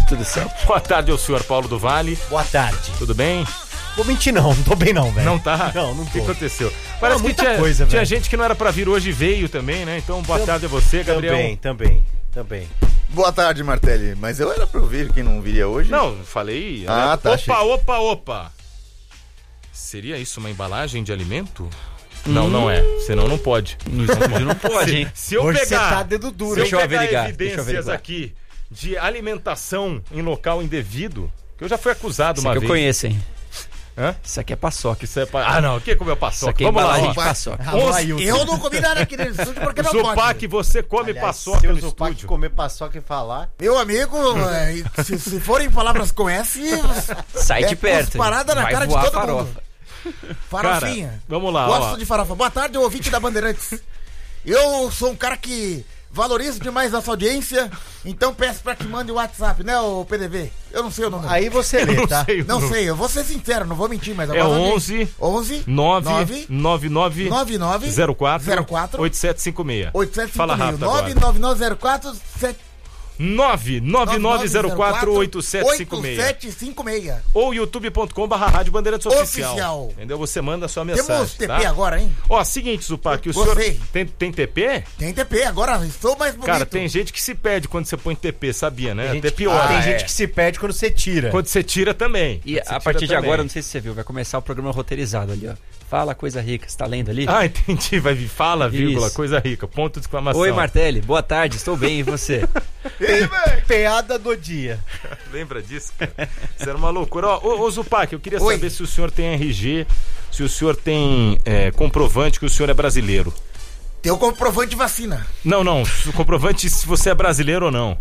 Tudo certo. Boa tarde ao senhor Paulo do Vale. Boa tarde. Tudo bem? Vou mentir não tô bem não, velho. Não tá? Não tô. O que aconteceu? Parece que tinha gente que não era pra vir hoje e veio também, né? Então, boa tarde a você, Gabriel. Também. Boa tarde, Martelli. Mas eu era pra ouvir quem não viria hoje? Não, falei... Tá. Opa. Seria isso uma embalagem de alimento? Não é. Senão não pode. Não pode, hein? Se eu Hoje pegar... você tá dedo duro. Se eu Deixa eu pegar averiguar, evidências aqui de alimentação em local indevido, que eu já fui acusado uma Isso aqui vez. eu conheço, hein? Hã? Isso aqui é paçoca. Isso é Ah, não. Quem comeu paçoca? Isso aqui é Vamos lá, embalagem ó. de paçoca. Eu não comi nada aqui nesse estúdio porque não Zupac, pode. você come Aliás, paçoca se no o Zupac estúdio. comer paçoca e falar... Meu amigo, se forem palavras com S, Sai de perto. Parada na Vai cara de voar todo farofa. mundo. Farofinha. Cara, vamos lá, Gosto ó. de farofa. Boa tarde, ouvinte da Bandeirantes. Eu sou um cara que valorizo demais nossa audiência, então peço pra que mande o WhatsApp, né, o PDV? Eu não sei o número. Aí você lê, tá? Não sei, eu vou ser sincero, não vou mentir, mas É 11 99 04 8756. Fala rápido agora. 99904 999048756. Ou youtube.com/Rádio Bandeirantes Oficial. Entendeu? Você manda a sua mensagem. Temos TP tá? agora, hein? Ó, seguinte, Zupac, o Gostei. senhor tem TP? Tem TP, agora estou mais bonito. Cara, tem gente que se perde quando você põe TP, sabia, né? Tem Até gente, pior. tem gente que se perde quando você tira. Quando você tira também. E Você a tira partir de também. agora, não sei se você viu, vai começar o programa roteirizado ali, ó. Fala coisa rica, você tá lendo ali? Ah, entendi. Vai vir fala, vírgula, Isso. coisa rica, ponto de exclamação. Oi, Martelli, boa tarde, estou bem, e você? Piada do dia. Lembra disso, cara? Isso era uma loucura. Ó, ô Zupac, eu queria saber se o senhor tem RG, se o senhor tem comprovante que o senhor é brasileiro. Tem o comprovante de vacina. Não, o comprovante se você é brasileiro ou não.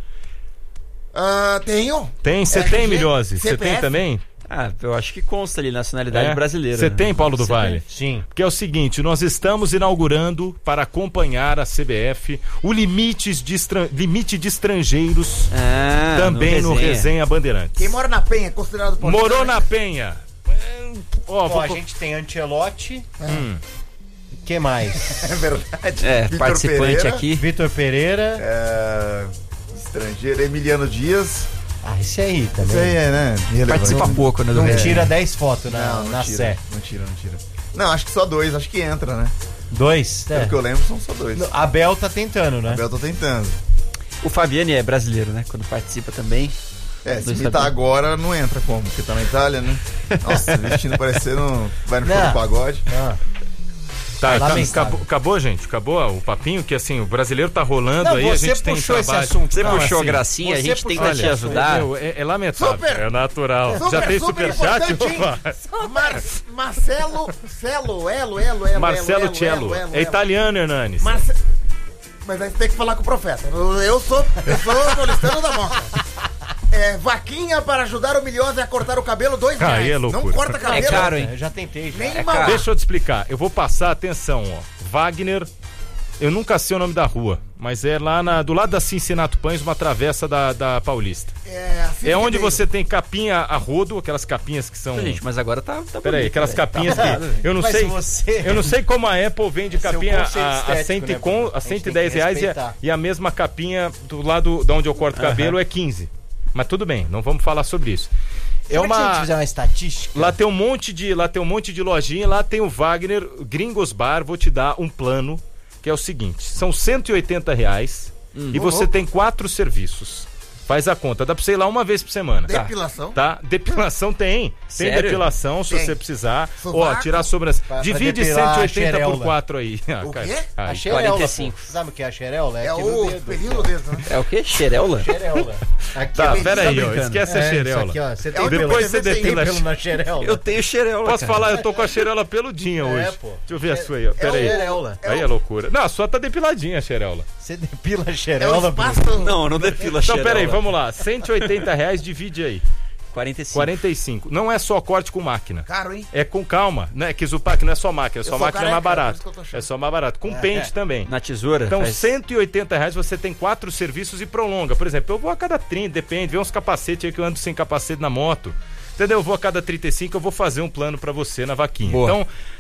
Tenho. Tem? Você RG, tem, Milhose? Você tem CPF? também? Ah, eu acho que consta ali, nacionalidade brasileira. Você tem, Paulo do Vale? Sim. Porque é o seguinte, nós estamos inaugurando, para acompanhar a CBF, o limite de estrangeiros também no Resenha Bandeirantes. Quem mora na Penha é considerado paulistano? Morou na Penha. Ó, a gente tem Ancelotti. Que mais? É verdade. Vitor Participante Pereira, aqui. Vitor Pereira. Estrangeiro, Emiliano Dias. Esse aí também. Isso aí é, né? Participa pouco, né? Do Não Resenha. tira 10 fotos Não na tira, Sé. não tira. Não, acho que só 2, acho que entra, né? 2? Pelo que eu lembro, são só 2. A Bel tá tentando, né? Eu tô tentando. O Fabiani é brasileiro, né? Quando participa também. Se imitar agora, não entra como? Porque tá na Itália, né? Nossa, vestindo parecendo... Vai no show do pagode. Tá, lamentável. acabou, gente? Acabou o papinho que assim, o brasileiro tá rolando, Não, aí a você gente tem puxou esse trabalho. assunto. Você Não, puxou assim, a gracinha, a você gente puxou- tenta te olha, ajudar. Meu, é lamentável, Super. é natural. Super, Já tem super superchat? importante, hein? Marcelo Cello, Marcelo Cello. É italiano, Hernanes. Mas aí tem que falar com o profeta. Eu sou paulistano da moca. Vaquinha para ajudar o Milhose a cortar o cabelo, R$2. Aí é loucura. Não corta cabelo. É caro, hein? Eu já tentei. Já. Nem É mal. caro. Deixa eu te explicar. Eu vou passar, atenção, ó. Wagner, eu nunca sei o nome da rua, mas é lá do lado da Cincinato Pães, uma travessa da Paulista. Assim É onde que você tem capinha a rodo, aquelas capinhas que são... Gente, mas agora tá Peraí, bonito, aquelas velho. capinhas Tá que... bom, velho. Eu não Mas sei. se você- Eu não sei como a Apple vende Seu capinha conceito a estético, né, Bruno? a A gente tem R$110 que respeitar. e a mesma capinha do lado de onde eu corto o cabelo é 15. Mas tudo bem, não vamos falar sobre isso. Será que se a gente fizer uma estatística? Lá tem um monte de lojinha, lá tem o Wagner Gringos Bar, vou te dar um plano, que é o seguinte, são R$180 e você tem 4 serviços. Faz a conta, dá pra você ir lá uma vez por semana. Depilação? Tá? Depilação tem. Tem Sério? depilação, se Tem. você precisar. Sovaco? Ó, tirar sobras. Pra Divide depilar a 180 por xereola. 4 aí. O quê? A Ai, xereola, 45. pô. Sabe o que é a xereola? É aqui no o dedo. pelinho do dedo, né? É o quê? Xereola? Xereola. Aqui, Tá, ó, pera aí, ó. brincando. Esquece a xereola. Isso aqui, ó. Você tem onde pelo, depois você tem depila pelo na xereola. Eu tenho xereola, Posso cara. falar? Eu tô com a xereola peludinha hoje. pô. Deixa eu ver a sua aí, ó. Pera aí. xereola. Aí é loucura. Não, a sua tá depiladinha, a xereola. Você depila a É o xereola, espaço... Não depila Então, xereola. pera aí, vamos lá. R$180, divide aí. 45. 45. Não é só corte com máquina. Caro, hein? É com calma, né? Que Zupac não é só máquina, só sou máquina é mais careca, barato. por isso que eu tô achando. É só mais barato. Com pente também. Na tesoura? Então, faz- R$180 você tem 4 serviços e prolonga. Por exemplo, eu vou a cada 30, depende, vê uns capacetes aí que eu ando sem capacete na moto. Entendeu? Eu vou a cada 35, eu vou fazer um plano pra você na vaquinha. Boa. Então,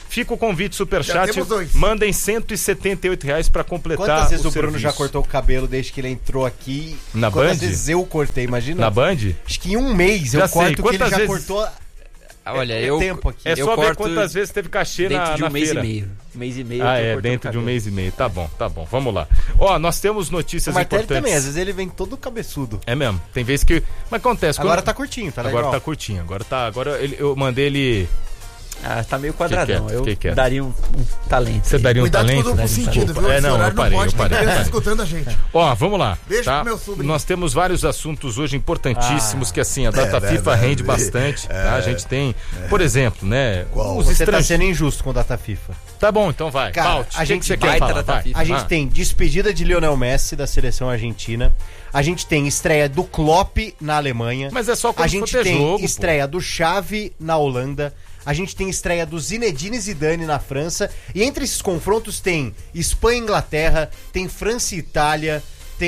Fica o convite superchat. temos 2. Mandem R$178 pra completar Quantas vezes o serviço. Bruno já cortou o cabelo desde que ele entrou aqui? Na Quantas Band? vezes eu cortei, imagina? Na Band? Acho que em um mês Já eu sei. corto que ele Quantas já vezes? cortou Olha, tempo aqui. É Eu só ver corto quantas vezes teve cachê dentro de na um mês feira. e meio. Um mês e meio. Ah, eu tô é, cortando dentro de um cabelo. mês e meio. Tá bom. Vamos lá. Ó, nós temos O notícias Martelli importantes. também, às vezes ele vem todo cabeçudo. É mesmo. Tem vezes que... Mas acontece. Agora quando- tá curtinho, tá legal. Agora tá curtinho. Agora eu mandei ele... Ah, tá meio quadradão. Que é? Daria um talento. Você aí. daria um Cuidado com o talento? duplo sentido, Desculpa. viu? É, Esse não, horário eu parei. pode, tem criança parei. escutando a gente. Ó, vamos lá. Beijo tá? pro meu sobrinho. Nós temos vários assuntos hoje importantíssimos que assim, a data FIFA rende bastante, tá? A gente tem, por exemplo, né, os Você tá estrangeiros. sendo injusto com data FIFA. Tá bom, então vai. Cara, Paute, a o que gente que você vai quer falar? tratar Vai. FIFA. A gente tem despedida de Lionel Messi da seleção argentina. A gente tem estreia do Klopp na Alemanha. Mas é só A quando gente for ter tem jogo, pô. estreia do Xavi na Holanda. A gente tem estreia do Zinedine Zidane na França. E entre esses confrontos tem Espanha e Inglaterra, tem França e Itália,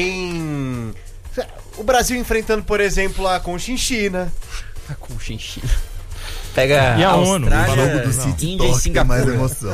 tem o Brasil enfrentando, por exemplo, a Conchinchina. Com chinchina. Pega E a ONU? O Austrália, jogo do City Índia e Talk tem mais Singapura. emoção,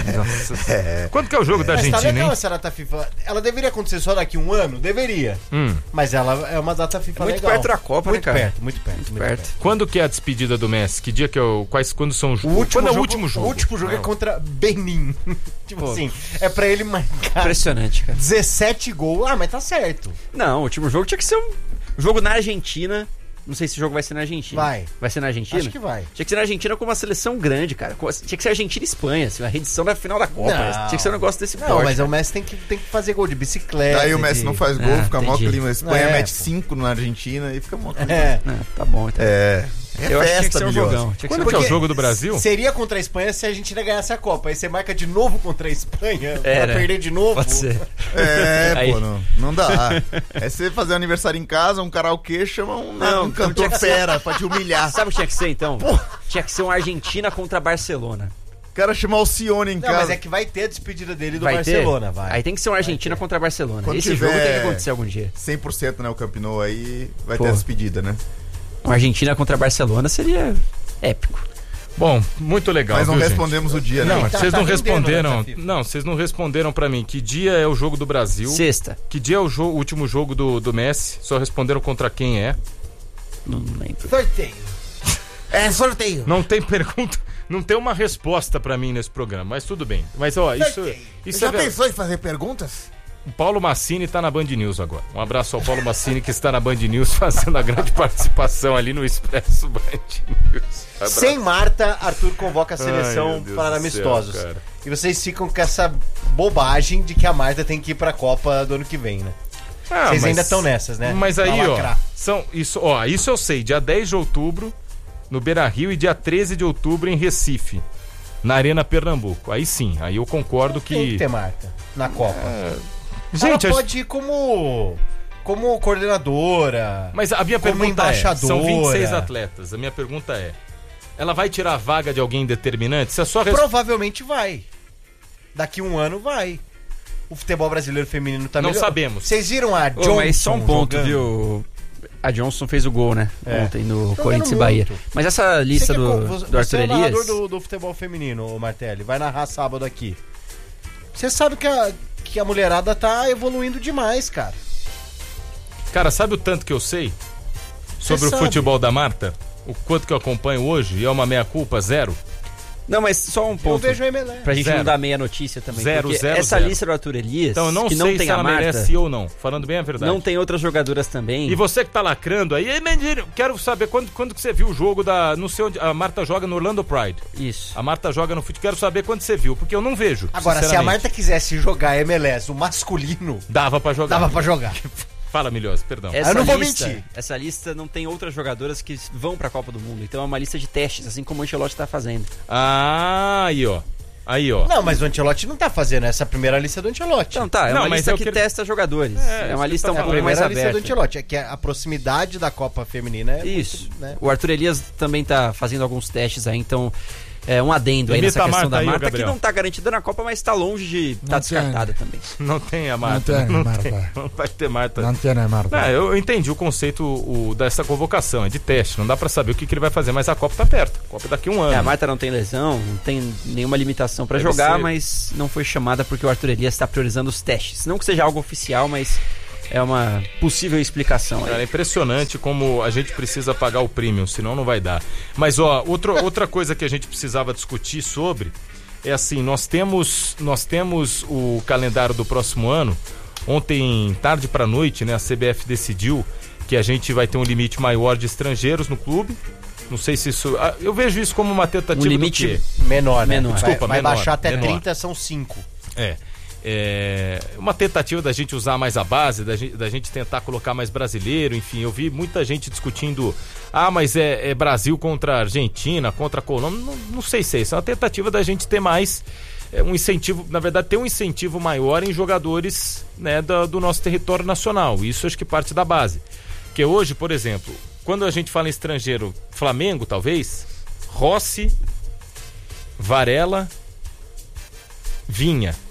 né? Quando que é o jogo da Mas tá Argentina, legal hein? essa data FIFA. Ela deveria acontecer só daqui a um ano? Deveria. Mas ela é uma data FIFA Muito legal. perto da Copa, muito né, cara? perto, muito perto, muito perto. perto. Quando que é a despedida do Messi? Que dia que é o... Quando são os... O último Quando é o jogo, último jogo? O último jogo é contra Benin. Tipo Pô. assim, é pra ele marcar Impressionante, cara. 17 gols. Ah, mas tá certo. Não, o último jogo tinha que ser um jogo na Argentina. Não sei se o jogo vai ser na Argentina. Vai. Vai ser na Argentina? Acho que vai. Tinha que ser na Argentina com uma seleção grande, cara. Tinha que ser Argentina e Espanha, assim, a reedição da final da Copa. Não. Tinha que ser um negócio desse Não, porte. mas o Messi tem que fazer gol de bicicleta. Aí o Messi não faz gol, fica mó entendi. clima. A Espanha É, mete pô. 5 na Argentina e fica mó clima. É. Ah, tá bom, então. É Eu acho que tinha que festa, ser um bilhões. jogão. Tinha que Quando ser um que é o Porque jogo do Brasil? Seria contra a Espanha se a Argentina ganhasse a Copa. Aí você marca de novo contra a Espanha É, pra né? perder de novo. Pode ser. É, Aí. pô, não dá. É você fazer um aniversário em casa, um karaokê, chama um Não, cantor tinha que ser- fera pra te humilhar. Sabe o que tinha que ser, então? Tinha que ser um Argentina contra Barcelona. O cara chamar o Cione em Não, casa. mas é que vai ter a despedida dele do Vai Barcelona, ter? vai. Aí tem que ser um Argentina contra Barcelona. Quando Esse tiver- jogo tem que acontecer algum dia. 100%, né, o Camp Nou aí, vai Pô. ter a despedida, né? Um Argentina contra Barcelona seria épico. Bom, muito legal. Mas não viu, gente? respondemos o dia, né? Não, Marcos? vocês tá não rendendo responderam. nessa FIFA. Não, vocês não responderam pra mim. Que dia é o jogo do Brasil? Sexta. Que dia é o último jogo do Messi? Só responderam contra quem é. Não lembro. Sorteio. É sorteio. Não tem pergunta, não tem uma resposta pra mim nesse programa, mas tudo bem. Mas ó, isso Já é ver- pensou em fazer perguntas? O Paulo Massini tá na Band News agora. Um abraço ao Paulo Massini que está na Band News fazendo a grande participação ali no Expresso Band News. Abraço. Sem Marta, Arthur convoca a Ai, meu seleção Deus para do amistosos. céu, cara. E vocês ficam com essa bobagem de que a Marta tem que ir pra Copa do ano que vem, né? Ah, Vocês mas- ainda estão nessas, né? Mas Pra aí, ó, lacrar. isso eu sei, dia 10 de outubro no Beira-Rio e dia 13 de outubro em Recife, na Arena Pernambuco. Aí sim, aí eu concordo Tem que que... ter Marta na Copa. Gente, ela pode ir como coordenadora. mas a minha como pergunta é, são embaixadora. 26 atletas, a minha pergunta é, ela vai tirar a vaga de alguém determinante? Se a sua resposta... Provavelmente vai. Daqui um ano vai. O futebol brasileiro feminino tá Não melhor. sabemos. Vocês viram a Ô, Johnson mas só um ponto, jogando? viu? A Johnson fez o gol, né? É. Ontem no Jogando Corinthians e muito. Bahia. Mas essa lista Você que é do você Arthur é o narrador Elias... do futebol feminino, ô Martelli. Vai narrar sábado aqui. Você sabe que a mulherada tá evoluindo demais, cara. Cara, sabe o tanto que eu sei sobre o sabe. futebol da Marta? O quanto que eu acompanho hoje? E é uma meia-culpa zero? Não, mas só um Eu ponto. vejo a MLS. Pra gente Zero. não dar meia notícia também. Zero, porque zero, essa zero. lista do Arthur Elias, Então eu não que sei não tem se ela a Marta, merece ou não, falando bem a verdade. não tem outras jogadoras também. E você que tá lacrando aí, menino, quero saber quando que você viu o jogo da... Não sei onde... A Marta joga no Orlando Pride. Isso. A Marta joga no futebol. Quero saber quando você viu, porque eu não vejo. Agora, se a sinceramente. Marta quisesse jogar MLS, o masculino, Dava pra jogar. dava pra jogar. Fala, Milhosa, perdão. Eu não vou mentir. Essa lista não tem outras jogadoras que vão pra Copa do Mundo. Então é uma lista de testes, assim como o Ancelotti tá fazendo. Ah, aí, ó. Aí, ó. Não, mas o Ancelotti não tá fazendo essa primeira lista do Ancelotti. Então tá, é Não, uma mas lista eu que quero- testa jogadores. É, É uma isso lista que um tá a pouco falando. mais primeira lista do aberta. Ancelotti é que a proximidade da Copa Feminina é Isso. muito, né? O Arthur Elias também tá fazendo alguns testes aí, então um adendo aí Imita nessa a questão Marta da aí, ô, Marta, que Gabriel. não tá garantida na Copa, mas tá longe de estar descartada também. Não tem a Marta. Não tem, Marta. Não vai ter Marta. Não tem, Marta. Não, eu entendi o conceito dessa convocação, é de teste, não dá pra saber o que ele vai fazer, mas a Copa tá perto, a Copa é daqui a um ano. A Marta não tem lesão, não tem nenhuma limitação pra Deve jogar, ser. mas não foi chamada porque o Arthur Elias está priorizando os testes. Não que seja algo oficial, mas é uma possível explicação aí. Cara, é impressionante como a gente precisa pagar o premium, senão não vai dar. Mas ó, outra coisa que a gente precisava discutir sobre é assim, nós temos o calendário do próximo ano. Ontem, tarde pra noite, né, a CBF decidiu que a gente vai ter um limite maior de estrangeiros no clube. Não sei se isso... eu vejo isso como uma tentativa Um limite do quê? Menor, né? Menor. Desculpa, vai menor, baixar até menor. 30, são 5. É uma tentativa da gente usar mais a base, da gente tentar colocar mais brasileiro, enfim, eu vi muita gente discutindo, mas é Brasil contra Argentina, contra Colômbia, não sei se é isso, é uma tentativa da gente ter mais um incentivo, na verdade ter um incentivo maior em jogadores, né, do nosso território nacional, isso acho que parte da base, porque hoje, por exemplo, quando a gente fala em estrangeiro, Flamengo talvez, Rossi, Varela, Vinha,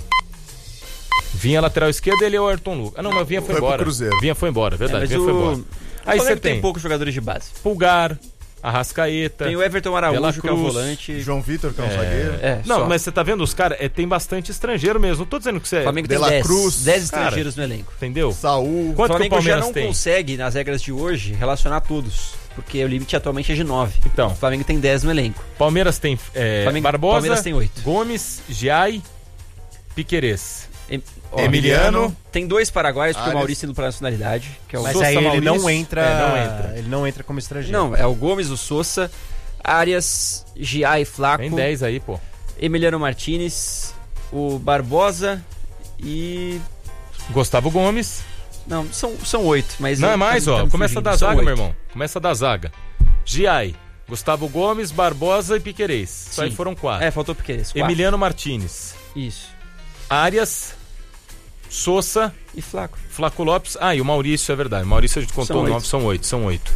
lateral esquerda, ele é o Ayrton Lucas. Não, mas Vinha foi Foi pro embora. Cruzeiro. Vinha foi embora, verdade. Mas Vinha foi embora. Aí você tem tem poucos jogadores de base. Pulgar, Arrascaeta. Tem o Everton Araújo, Dela que é o Cruz, volante. João Vitor, que é um zagueiro. Não, só. mas você tá vendo os caras, tem bastante estrangeiro mesmo. Não tô dizendo que você O Flamengo tem De La 10 Cruz, estrangeiros no elenco. entendeu? Saul. O Quanto que o Flamengo já Palmeiras não tem? consegue, nas regras de hoje, relacionar todos. Porque o limite atualmente é de 9. Então. O Flamengo tem 10 no elenco. Palmeiras tem Barbosa, Palmeiras tem 8. Gomes, Giai, Piquerez. Emiliano. Tem 2 paraguaios, porque o Arias. Maurício indo pra nacionalidade. Que é o Mas Sousa, aí ele Maurício, não entra, não entra. ele não entra como estrangeiro. Não, é o Gomes, o Sousa, Arias, Giai, Flaco, Tem 10 aí, pô. Emiliano Martinez, o Barbosa e... Gustavo Gomes. Não, são 8, mas... Não é mais, ó. me Começa fugindo, da são zaga, 8. meu irmão. Começa da zaga. Giai, Gustavo Gomes, Barbosa e Piquerez. Isso aí Sim. foram 4. Faltou Piqueires. 4. Emiliano Martinez. Isso. Arias, Sousa, E Flaco. Flaco Lopes. E o Maurício, é verdade. O Maurício a gente contou São o nome, 8. são 8.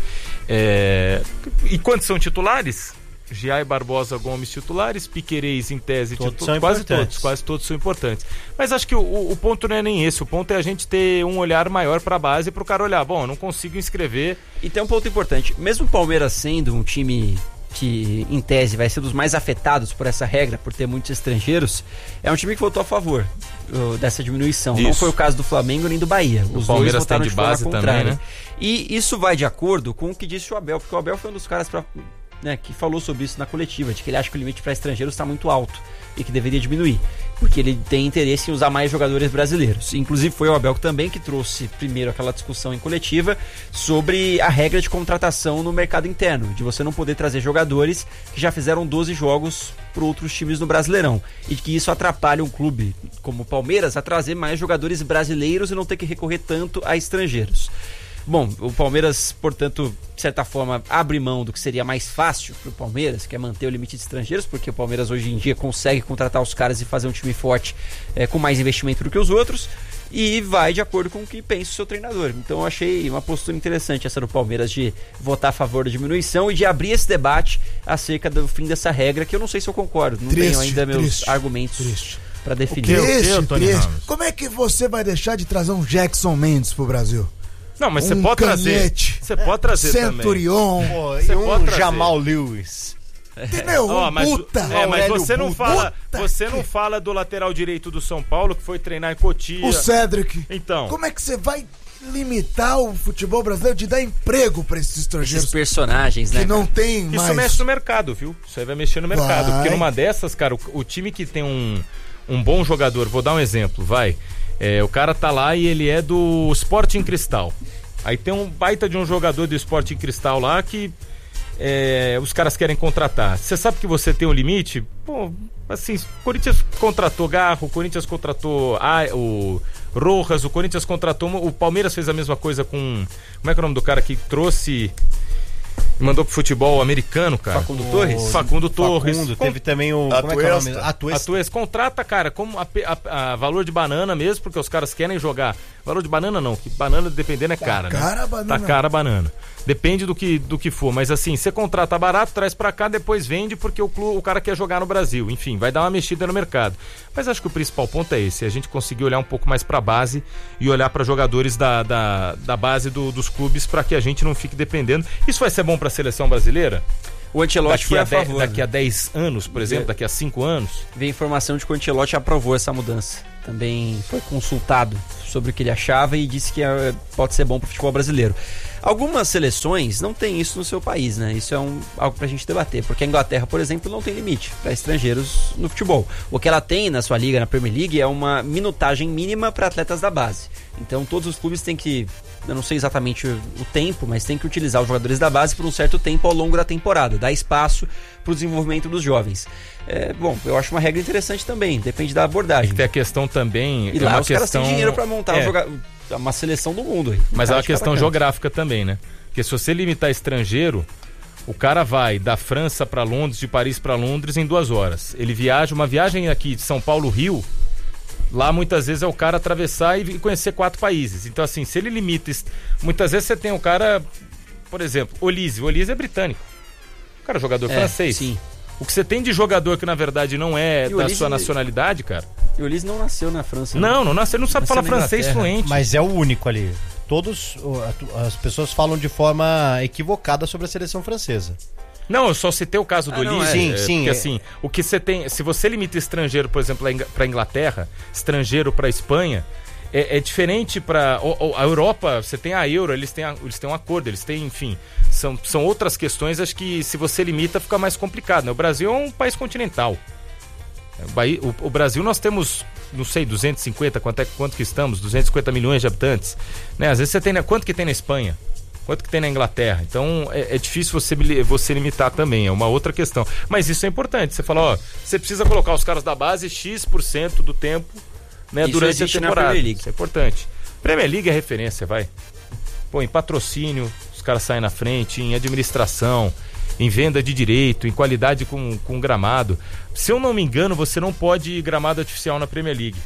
E quantos são titulares? Giai, Barbosa, Gomes titulares, Piquerez em tese Todos titulares, são importantes. quase todos são importantes. Mas acho que o ponto não é nem esse, o ponto é a gente ter um olhar maior para a base, para o cara olhar, bom, eu não consigo inscrever. E tem um ponto importante, mesmo o Palmeiras sendo um time que, em tese, vai ser dos mais afetados por essa regra, por ter muitos estrangeiros, é um time que votou a favor dessa diminuição. Não Isso. foi o caso do Flamengo nem do Bahia. Os Palmeiras dois votaram tem de forma base contrária. também, né? E isso vai de acordo com o que disse o Abel, porque o Abel foi um dos caras que falou sobre isso na coletiva, de que ele acha que o limite para estrangeiros está muito alto e que deveria diminuir, porque ele tem interesse em usar mais jogadores brasileiros. Inclusive foi o Abel também que trouxe primeiro aquela discussão em coletiva sobre a regra de contratação no mercado interno, de você não poder trazer jogadores que já fizeram 12 jogos por outros times no Brasileirão, e que isso atrapalha um clube como o Palmeiras a trazer mais jogadores brasileiros e não ter que recorrer tanto a estrangeiros. Bom, o Palmeiras, portanto, de certa forma, abre mão do que seria mais fácil para o Palmeiras, que é manter o limite de estrangeiros, porque o Palmeiras hoje em dia consegue contratar os caras e fazer um time forte com mais investimento do que os outros, e vai de acordo com o que pensa o seu treinador. Então eu achei uma postura interessante essa do Palmeiras de votar a favor da diminuição e de abrir esse debate acerca do fim dessa regra, que eu não sei se eu concordo, não tenho ainda meus argumentos para definir. Tony Ramos? Como é que você vai deixar de trazer um Jackson Mendes pro Brasil? Não, mas você Um pode trazer. Canhete, Você pode trazer Centurion, Pô, Você e pode um trazer. Jamal Lewis. meu, Ó, mas puta. mas Aurélio você não Buta. fala, você não fala do lateral direito do São Paulo que foi treinar em Cotia. O Cedric. Então, Como é que você vai limitar o futebol brasileiro de dar emprego pra esses Esses estrangeiros personagens, né? que não tem isso mais? mexe no mercado, viu? Isso aí vai mexer no mercado, Vai. porque numa dessas, cara, o time que tem um bom jogador, vou dar um exemplo, vai. O cara tá lá e ele é do Sporting Cristal. Aí tem um baita de um jogador do Sporting Cristal lá que os caras querem contratar. Você sabe que você tem um limite? Pô, assim, o Corinthians contratou Garro, o Corinthians contratou o Rojas, o Corinthians contratou... O Palmeiras fez a mesma coisa com... Como é que é o nome do cara que trouxe... Mandou pro futebol americano, cara? Facundo Torres? Facundo Torres. Teve também o... Como é que é o nome? A Tuesta contrata, cara, como a valor de banana mesmo, porque os caras querem jogar. Valor de banana não, que banana dependendo é cara, né? cara a banana. Tá cara a banana. Depende do que for, mas assim, você contrata barato, traz pra cá, depois vende porque o cara quer jogar no Brasil. Enfim, vai dar uma mexida no mercado. Mas acho que o principal ponto é esse, a gente conseguir olhar um pouco mais pra base e olhar pra jogadores da base dos clubes pra que a gente não fique dependendo. Isso vai ser bom pra seleção brasileira? O Ancelotti foi a favor. Daqui a 10 anos, por exemplo, daqui a 5 anos? Veio informação de que o Ancelotti aprovou essa mudança. Também foi consultado sobre o que ele achava e disse que pode ser bom para o futebol brasileiro. Algumas seleções não têm isso no seu país, né? Isso é algo pra gente debater, porque a Inglaterra, por exemplo, não tem limite para estrangeiros no futebol. O que ela tem na sua liga, na Premier League, é uma minutagem mínima para atletas da base. Então todos os clubes têm que, eu não sei exatamente o tempo, mas tem que utilizar os jogadores da base por um certo tempo ao longo da temporada, dar espaço para o desenvolvimento dos jovens. Bom, eu acho uma regra interessante também, depende da abordagem. Tem a questão também... E lá os caras têm dinheiro para montar uma seleção do mundo. Aí, mas é uma questão geográfica também, né? Porque se você limitar estrangeiro, o cara vai da França para Londres, de Paris para Londres em 2 horas. Ele viaja, uma viagem aqui de São Paulo, Rio... Lá muitas vezes é o cara atravessar e conhecer 4 países. Então assim, se ele limita... Muitas vezes você tem um cara, por exemplo, Olise. O Olise é britânico. O cara é jogador francês. Sim. O que você tem de jogador que na verdade não é da sua nacionalidade, cara... E o Olise não nasceu na França. Não nasceu, ele não sabe falar francês fluente. Mas é o único ali. As pessoas falam de forma equivocada sobre a seleção francesa. Não, eu só citei o caso do Olise. Sim. Porque assim, o que você tem... Se você limita estrangeiro, por exemplo, para Inglaterra, estrangeiro para Espanha, é diferente para... A Europa, você tem a Euro, eles têm um acordo, eles têm, enfim... São outras questões, acho que se você limita fica mais complicado, né? O Brasil é um país continental. O Brasil nós temos, não sei, 250, quanto que estamos? 250 milhões de habitantes. Né? Às vezes você tem... Quanto que tem na Espanha? Quanto que tem na Inglaterra? Então é difícil você limitar também, é uma outra questão. Mas isso é importante, você fala, você precisa colocar os caras da base X% do tempo, né, durante a temporada. Isso é importante. Premier League é referência, vai. Pô, em patrocínio, os caras saem na frente, em administração, em venda de direito, em qualidade com gramado. Se eu não me engano, você não pode gramado artificial na Premier League.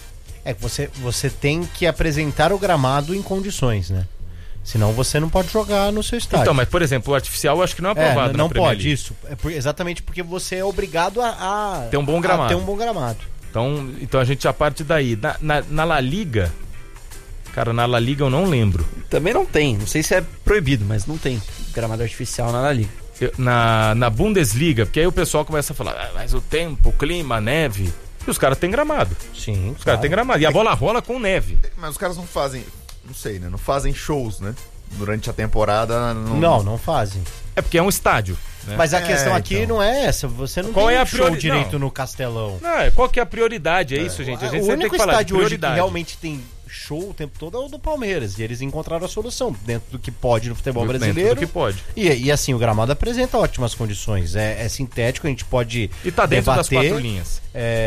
Você tem que apresentar o gramado em condições, né? Senão você não pode jogar no seu estádio. Então, mas por exemplo, o artificial eu acho que não é aprovado não na Premier pode, League. isso. Exatamente porque você é obrigado a ter um bom gramado. Então a gente já parte daí. Na La Liga, cara, na La Liga eu não lembro. Também não tem, não sei se é proibido, mas não tem gramado artificial na La Liga. Na Bundesliga, porque aí o pessoal começa a falar, mas o tempo, o clima, a neve... E os caras têm gramado. Sim, os caras têm gramado. E a bola rola com neve. Mas os caras não fazem... Não sei, né? Não fazem shows, né? Durante a temporada... Não fazem. É porque é um estádio, né? Mas a questão aqui não é essa. Você não tem show direito no Castelão. Não, qual que é a prioridade? É isso, gente. A gente o sempre único tem que falar estádio de hoje que prioridade. realmente tem show o tempo todo é o do Palmeiras. E eles encontraram a solução dentro do que pode no futebol brasileiro. Dentro do que pode. E assim, o gramado apresenta ótimas condições. É sintético, a gente pode e tá dentro debater, das 4 linhas.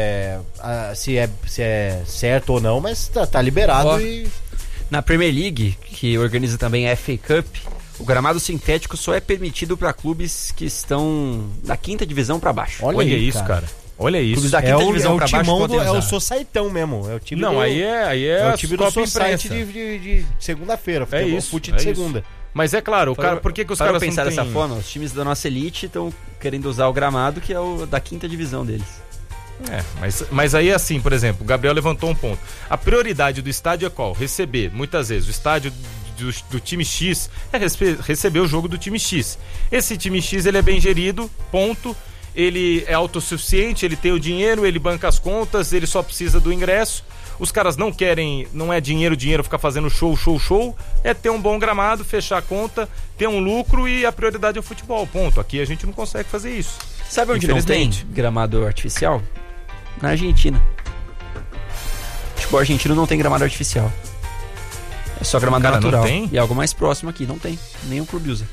Se é certo ou não, mas tá liberado. Na Premier League, que organiza também a FA Cup, o gramado sintético só é permitido para clubes que estão da 5ª divisão para baixo. Olha aí, isso, cara. Olha isso. Clubes da 5ª divisão para baixo podem usar. É o Societão mesmo. É o time é o time do Society de segunda-feira. É isso. Fute de segunda. Mas é claro, por que os caras pensar dessa forma? Os times da nossa elite estão querendo usar o gramado que é o da 5ª divisão deles. Mas aí assim, por exemplo, o Gabriel levantou um ponto. A prioridade do estádio é qual? Receber, muitas vezes, o estádio do time X é receber o jogo do time X. Esse time X, ele é bem gerido, ponto. Ele é autossuficiente, ele tem o dinheiro, ele banca as contas, ele só precisa do ingresso. Os caras não querem, não é dinheiro, ficar fazendo show. É ter um bom gramado, fechar a conta, ter um lucro e a prioridade é o futebol, ponto. Aqui a gente não consegue fazer isso. Sabe onde não tem gramado artificial? Na Argentina. O futebol argentino não tem gramado artificial. É só gramado natural. Não tem? E algo mais próximo aqui, não tem. Nenhum clube usa.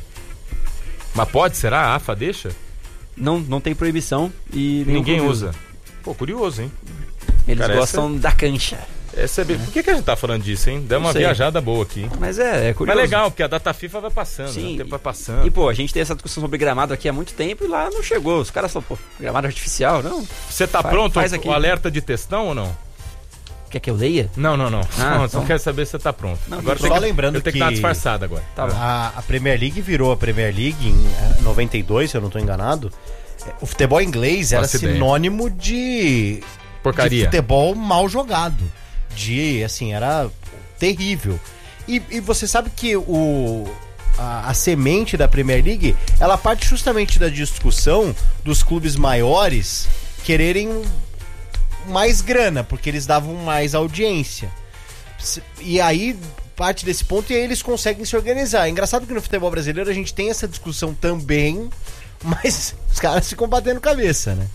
Mas pode? Será? A AFA deixa? Não tem proibição e ninguém usa. Pô, curioso, hein? Eles gostam da cancha. Por que a gente tá falando disso, hein? Deu uma viajada boa aqui. Mas é curioso. Mas legal, porque a data FIFA vai passando, sim, o tempo vai passando. E, pô, a gente tem essa discussão sobre gramado aqui há muito tempo e lá não chegou. Os caras falam, pô, gramado artificial, não. Você tá pronto o alerta de textão ou não? Quer que eu leia? Não. Então. Só quero saber se você tá pronto. Não, agora só lembrando eu tenho que dar uma disfarçada agora. Tá. A Premier League virou a Premier League em 92, se eu não tô enganado. O futebol inglês era sinônimo de porcaria. De futebol mal jogado. Era terrível. E você sabe que a semente da Premier League, ela parte justamente da discussão dos clubes maiores quererem mais grana, porque eles davam mais audiência. E aí, parte desse ponto, e aí eles conseguem se organizar. É engraçado que no futebol brasileiro a gente tem essa discussão também, mas os caras ficam batendo cabeça, né?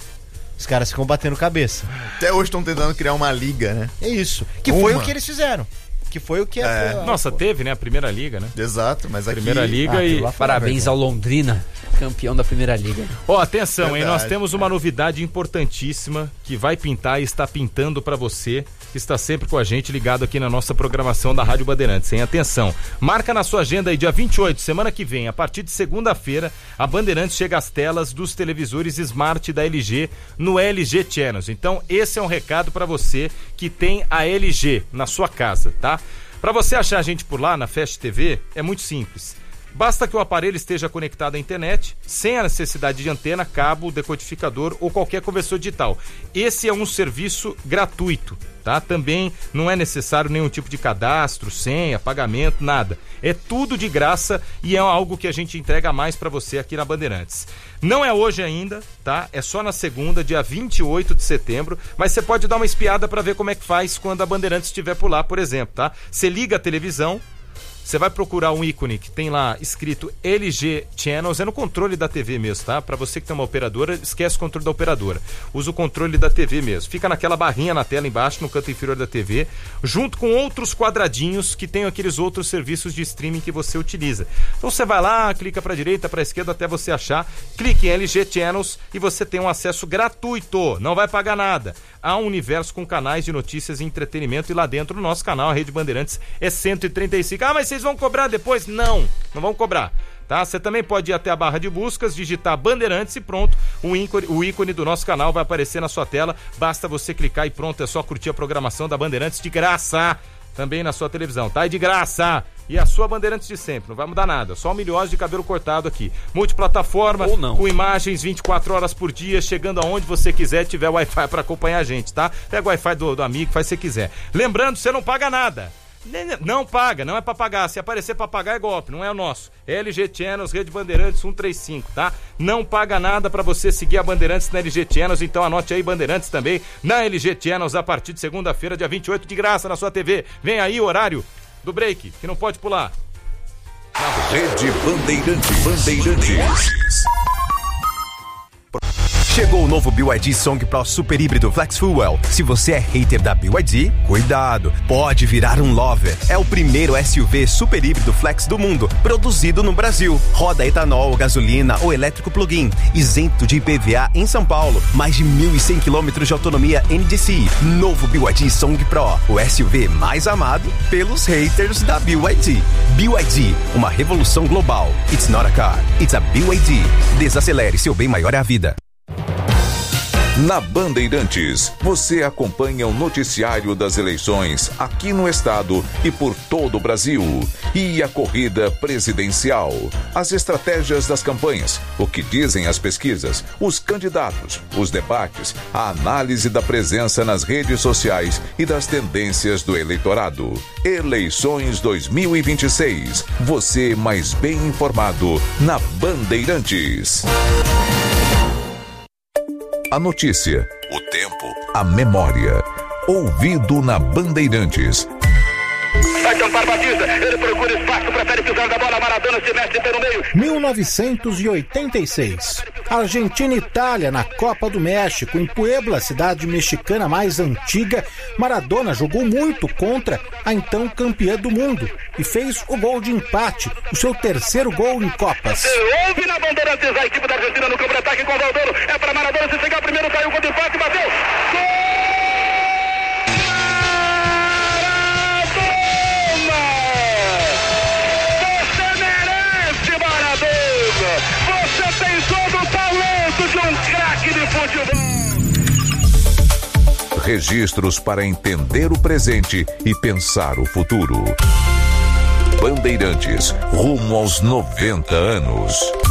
Até hoje estão tentando criar uma liga, né? É isso. Foi o que eles fizeram. Que foi o que Nossa, teve, né? A Primeira Liga, né? Exato, mas aqui... Primeira Liga e... Parabéns ao Londrina, campeão da Primeira Liga. Atenção, hein? Nós temos uma novidade importantíssima que vai pintar e está pintando pra você, que está sempre com a gente ligado aqui na nossa programação da Rádio Bandeirantes, hein? Atenção, marca na sua agenda aí, dia 28, semana que vem, a partir de segunda-feira, a Bandeirantes chega às telas dos televisores Smart da LG no LG Channels. Então, esse é um recado pra você que tem a LG na sua casa, tá? Para você achar a gente por lá na Fast TV, é muito simples. Basta que o aparelho esteja conectado à internet, sem a necessidade de antena, cabo, decodificador ou qualquer conversor digital. Esse é um serviço gratuito, tá? Também não é necessário nenhum tipo de cadastro, senha, pagamento, nada. É tudo de graça e é algo que a gente entrega mais para você aqui na Bandeirantes. Não é hoje ainda, tá? É só na segunda, dia 28 de setembro, mas você pode dar uma espiada para ver como é que faz quando a Bandeirantes estiver por lá, por exemplo, tá? Você liga a televisão, você vai procurar um ícone que tem lá escrito LG Channels, é no controle da TV mesmo, tá? Pra você que tem uma operadora, esquece o controle da operadora. Usa o controle da TV mesmo. Fica naquela barrinha na tela embaixo, no canto inferior da TV, junto com outros quadradinhos que tem aqueles outros serviços de streaming que você utiliza. Então você vai lá, clica pra direita, pra esquerda, até você achar, clique em LG Channels e você tem um acesso gratuito, não vai pagar nada. Há um universo com canais de notícias e entretenimento e lá dentro, no nosso canal, a Rede Bandeirantes, é 135. Mas vocês vão cobrar depois? Não vão cobrar, tá? Você também pode ir até a barra de buscas, digitar Bandeirantes e pronto, o ícone do nosso canal vai aparecer na sua tela, basta você clicar e pronto, é só curtir a programação da Bandeirantes de graça, também na sua televisão, tá? E de graça! E a sua Bandeirantes de sempre, não vai mudar nada, só 1 milhões de cabelo cortado aqui, multiplataforma, com imagens 24 horas por dia, chegando aonde você quiser, tiver Wi-Fi pra acompanhar a gente, tá? Pega o Wi-Fi do amigo, faz o que você quiser. Lembrando, você não paga nada. Não paga, não é pra pagar. Se aparecer pra pagar é golpe, não é o nosso. LG Channels, Rede Bandeirantes 135, tá? Não paga nada pra você seguir a Bandeirantes na LG Channels, então anote aí Bandeirantes também na LG Channels a partir de segunda-feira, dia 28, de graça na sua TV. Vem aí o horário do break, que não pode pular. Rede Bandeirantes. Chegou o novo BYD Song Pro Super Híbrido Flex Fuel. Se você é hater da BYD, cuidado, pode virar um lover. É o primeiro SUV super híbrido flex do mundo, produzido no Brasil. Roda etanol, gasolina ou elétrico plug-in, isento de IPVA em São Paulo. Mais de 1.100 km de autonomia NDCi. Novo BYD Song Pro, o SUV mais amado pelos haters da BYD. BYD, uma revolução global. It's not a car, it's a BYD. Desacelere, seu bem maior é a vida. Na Bandeirantes, você acompanha o noticiário das eleições aqui no estado e por todo o Brasil. E a corrida presidencial, as estratégias das campanhas, o que dizem as pesquisas, os candidatos, os debates, a análise da presença nas redes sociais e das tendências do eleitorado. Eleições 2026. Você mais bem informado na Bandeirantes. A notícia, o tempo, a memória. Ouvido na Bandeirantes. Vai tentar Batista, ele procura espaço, prefere pisar da bola, Maradona se mete pelo meio. 1986. Argentina e Itália na Copa do México, em Puebla, cidade mexicana mais antiga. Maradona jogou muito contra a então campeã do mundo e fez o gol de empate, o seu terceiro gol em Copas. Houve na Bandeirantes a equipe da Argentina no campo de ataque com o Valdoro. É para Maradona, se chegar primeiro, caiu o gol de empate, bateu. Gol! registros para entender o presente e pensar o futuro. Bandeirantes, rumo aos 90 anos.